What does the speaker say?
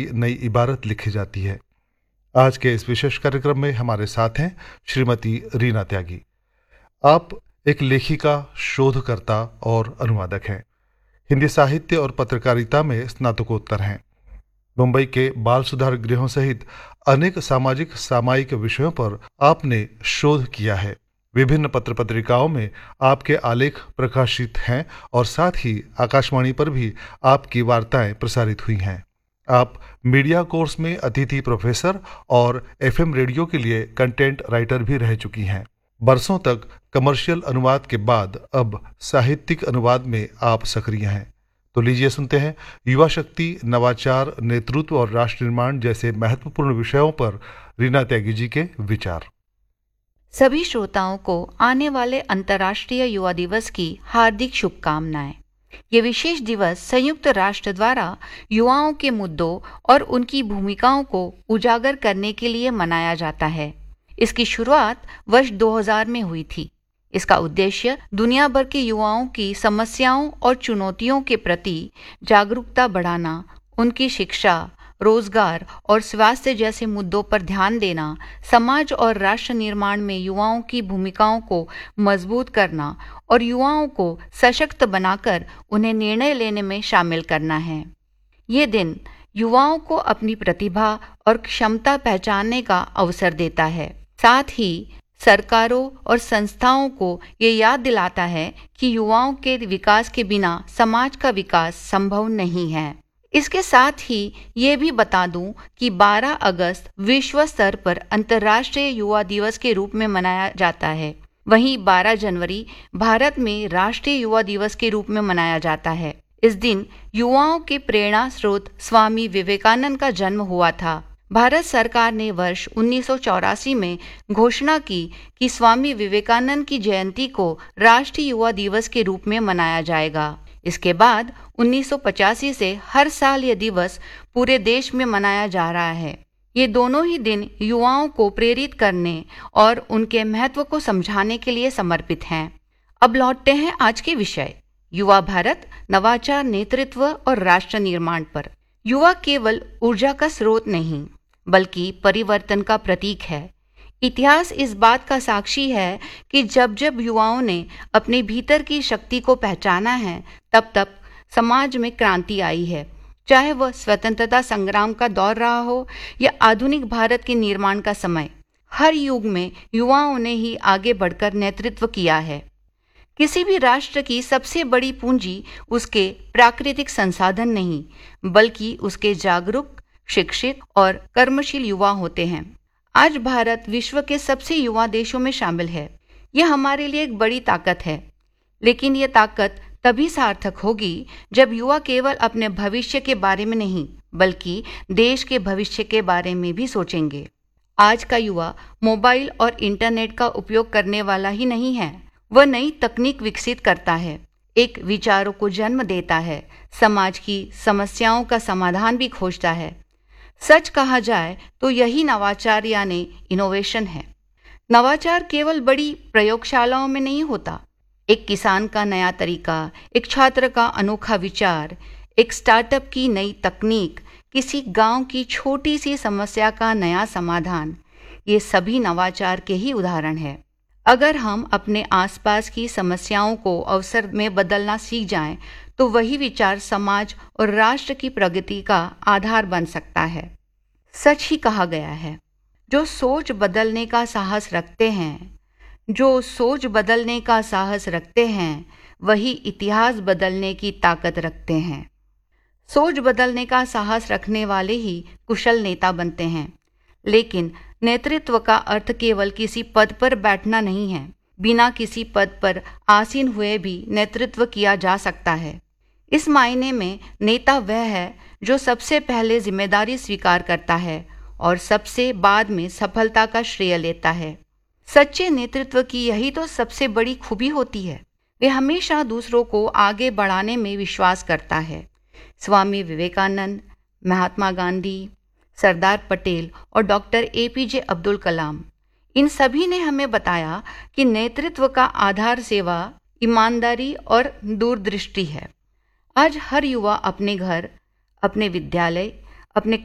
की नई इबारत लिखी जाती है। आज के इस विशेष कार्यक्रम में हमारे साथ हैं श्रीमती रीना त्यागी। आप एक लेखिका, शोधकर्ता और अनुवादक हैं। हिंदी साहित्य और पत्रकारिता में स्नातकोत्तर हैं। मुंबई के बाल सुधार गृहों सहित अनेक सामाजिक सामायिक विषयों पर आपने शोध किया है। विभिन्न पत्र पत्रिकाओं में आपके आलेख प्रकाशित हैं और साथ ही आकाशवाणी पर भी आपकी वार्ताएं प्रसारित हुई हैं। आप मीडिया कोर्स में अतिथि प्रोफेसर और एफएम रेडियो के लिए कंटेंट राइटर भी रह चुकी हैं। बरसों तक कमर्शियल अनुवाद के बाद अब साहित्यिक अनुवाद में आप सक्रिय हैं। तो लीजिए सुनते हैं युवा शक्ति, नवाचार, नेतृत्व और राष्ट्र निर्माण जैसे महत्वपूर्ण विषयों पर रीना त्यागी जी के विचार। सभी श्रोताओं को आने वाले अंतर्राष्ट्रीय युवा दिवस की हार्दिक शुभकामनाएं। ये विशेष दिवस संयुक्त राष्ट्र द्वारा युवाओं के मुद्दों और उनकी भूमिकाओं को उजागर करने के लिए मनाया जाता है। इसकी शुरुआत वर्ष 2000 में हुई थी। इसका उद्देश्य दुनिया भर के युवाओं की समस्याओं और चुनौतियों के प्रति जागरूकता बढ़ाना, उनकी शिक्षा, रोजगार और स्वास्थ्य जैसे मुद्दों पर ध्यान देना, समाज और राष्ट्र निर्माण में युवाओं की भूमिकाओं को मजबूत करना और युवाओं को सशक्त बनाकर उन्हें निर्णय लेने में शामिल करना है। ये दिन युवाओं को अपनी प्रतिभा और क्षमता पहचानने का अवसर देता है। साथ ही सरकारों और संस्थाओं को ये याद दिलाता है कि युवाओं के विकास के बिना समाज का विकास संभव नहीं है। इसके साथ ही ये भी बता दूं कि 12 अगस्त विश्व स्तर पर अंतर्राष्ट्रीय युवा दिवस के रूप में मनाया जाता है। वहीं 12 जनवरी भारत में राष्ट्रीय युवा दिवस के रूप में मनाया जाता है। इस दिन युवाओं के प्रेरणा स्रोत स्वामी विवेकानंद का जन्म हुआ था। भारत सरकार ने वर्ष 1984 में घोषणा की कि स्वामी विवेकानंद की जयंती को राष्ट्रीय युवा दिवस के रूप में मनाया जाएगा। इसके बाद 1985 से हर साल यह दिवस पूरे देश में मनाया जा रहा है। ये दोनों ही दिन युवाओं को प्रेरित करने और उनके महत्व को समझाने के लिए समर्पित हैं। अब लौटते हैं आज के विषय, युवा भारत, नवाचार, नेतृत्व और राष्ट्र निर्माण पर। युवा केवल ऊर्जा का स्रोत नहीं बल्कि परिवर्तन का प्रतीक है। इतिहास इस बात का साक्षी है कि जब जब युवाओं ने अपने भीतर की शक्ति को पहचाना है, तब तब समाज में क्रांति आई है। चाहे वह स्वतंत्रता संग्राम का दौर रहा हो या आधुनिक भारत के निर्माण का समय, हर युग में युवाओं ने ही आगे बढ़कर नेतृत्व किया है। किसी भी राष्ट्र की सबसे बड़ी पूंजी उसके प्राकृतिक संसाधन नहीं, बल्कि उसके जागरूक, शिक्षित और कर्मशील युवा होते हैं। आज भारत विश्व के सबसे युवा देशों में शामिल है। यह हमारे लिए एक बड़ी ताकत है, लेकिन यह ताकत तभी सार्थक होगी जब युवा केवल अपने भविष्य के बारे में नहीं, बल्कि देश के भविष्य के बारे में भी सोचेंगे। आज का युवा मोबाइल और इंटरनेट का उपयोग करने वाला ही नहीं है, वह नई तकनीक विकसित करता है, एक विचारों को जन्म देता है, समाज की समस्याओं का समाधान भी खोजता है। सच कहा जाए तो यही नवाचार यानी इनोवेशन है। नवाचार केवल बड़ी प्रयोगशालाओं में नहीं होता। एक किसान का नया तरीका, एक छात्र का अनोखा विचार, एक स्टार्टअप की नई तकनीक, किसी गांव की छोटी सी समस्या का नया समाधान, ये सभी नवाचार के ही उदाहरण हैं। अगर हम अपने आसपास की समस्याओं को अवसर में बदलना सीख जाएं, तो वही विचार समाज और राष्ट्र की प्रगति का आधार बन सकता है। सच ही कहा गया है, जो सोच बदलने का साहस रखते हैं, वही इतिहास बदलने की ताकत रखते हैं। सोच बदलने का साहस रखने वाले ही कुशल नेता बनते हैं। लेकिन नेतृत्व का अर्थ केवल किसी पद पर बैठना नहीं है। बिना किसी पद पर आसीन हुए भी नेतृत्व किया जा सकता है। इस मायने में नेता वह है जो सबसे पहले जिम्मेदारी स्वीकार करता है और सबसे बाद में सफलता का श्रेय लेता है। सच्चे नेतृत्व की यही तो सबसे बड़ी खूबी होती है। वे हमेशा दूसरों को आगे बढ़ाने में विश्वास करता है। स्वामी विवेकानंद, महात्मा गांधी, सरदार पटेल और डॉक्टर एपीजे अब्दुल कलाम, इन सभी ने हमें बताया कि नेतृत्व का आधार सेवा, ईमानदारी और दूरदृष्टि है। आज हर युवा अपने घर, अपने विद्यालय, अपने